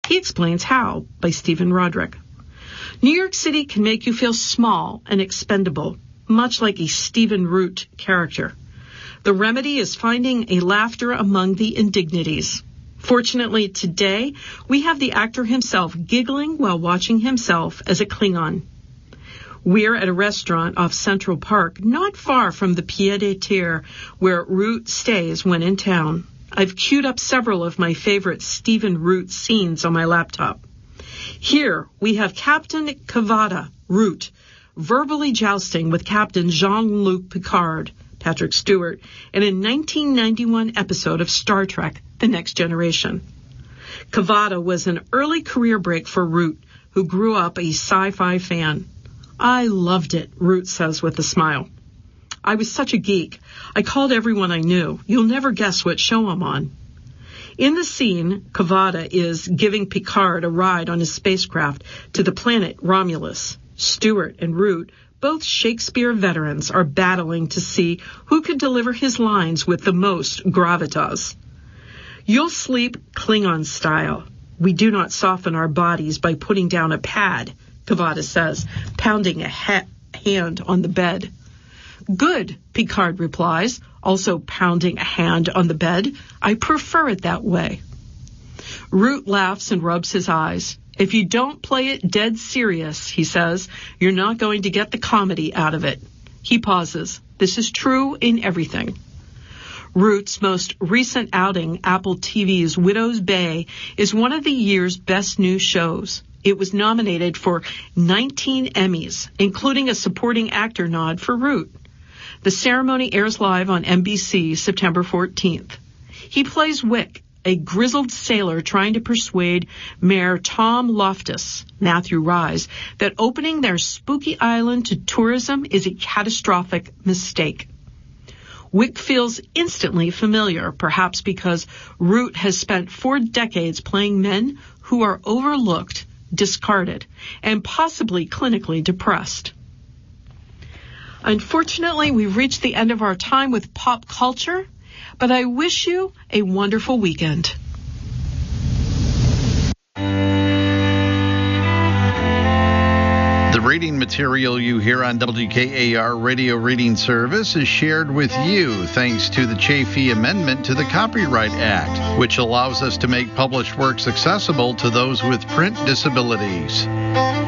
He explains how by Stephen Roderick. New York City can make you feel small and expendable, much like a Stephen Root character. The remedy is finding a laughter among the indignities. Fortunately, today, we have the actor himself giggling while watching himself as a Klingon. We're at a restaurant off Central Park, not far from the pied-à-terre where Root stays when in town. I've queued up several of my favorite Stephen Root scenes on my laptop. Here, we have Captain Kavada, Root, verbally jousting with Captain Jean-Luc Picard, Patrick Stewart, in a 1991 episode of Star Trek, The Next Generation. Kavada was an early career break for Root, who grew up a sci-fi fan. I loved it, Root says with a smile. I was such a geek. I called everyone I knew. You'll never guess what show I'm on. In the scene, Kavada is giving Picard a ride on his spacecraft to the planet Romulus. Stewart and Root, both Shakespeare veterans, are battling to see who could deliver his lines with the most gravitas. You'll sleep Klingon style. We do not soften our bodies by putting down a pad, Kavada says, pounding a hand on the bed. Good, Picard replies, also pounding a hand on the bed. I prefer it that way. Root laughs and rubs his eyes. If you don't play it dead serious, he says, you're not going to get the comedy out of it. He pauses. This is true in everything. Root's most recent outing, Apple TV's Widow's Bay, is one of the year's best new shows. It was nominated for 19 Emmys, including a supporting actor nod for Root. The ceremony airs live on NBC September 14th. He plays Wick, a grizzled sailor trying to persuade Mayor Tom Loftus, Matthew Rise, that opening their spooky island to tourism is a catastrophic mistake. Wick feels instantly familiar, perhaps because Root has spent 4 decades playing men who are overlooked, discarded, and possibly clinically depressed. Unfortunately, we've reached the end of our time with pop culture, but I wish you a wonderful weekend. The reading material you hear on WKAR Radio Reading Service is shared with you thanks to the Chafee Amendment to the Copyright Act, which allows us to make published works accessible to those with print disabilities.